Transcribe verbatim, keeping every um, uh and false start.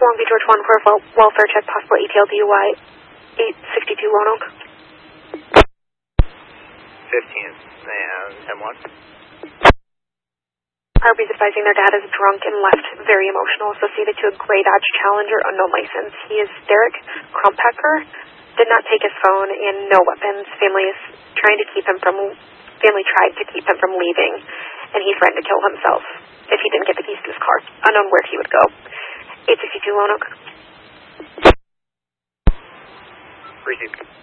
Long Beach George one for a wel- welfare check, possible A T L D U I, eight sixty-two Lone Oak. fifteen and ten one. Arby's advising their dad is drunk and left very emotional, associated to a gray Dodge Challenger, unknown license. He is Derek Krumpecker, did not take his phone and no weapons. Family is trying to keep him from, family tried to keep him from leaving, and he threatened to kill himself if he didn't get the keys to his car, unknown where he would go. eight sixty-two Lone Oak. Received.